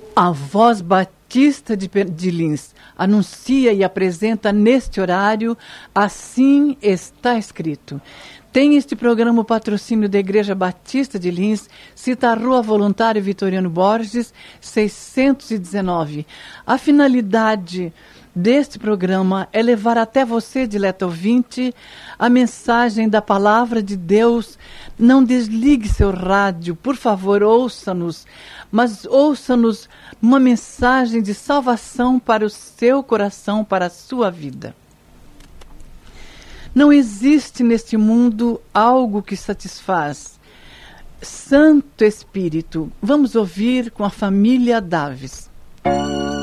A Voz Batista de Lins anuncia e apresenta neste horário Assim Está Escrito. Tem este programa o patrocínio da Igreja Batista de Lins, cita a Rua Voluntário Vitoriano Borges, 619. A finalidade deste programa é levar até você, dileto ouvinte, a mensagem da Palavra de Deus. Não desligue seu rádio, por favor, ouça-nos, mas ouça-nos uma mensagem de salvação para o seu coração, para a sua vida. Não existe neste mundo algo que satisfaz. Santo Espírito, vamos ouvir com a família Daves.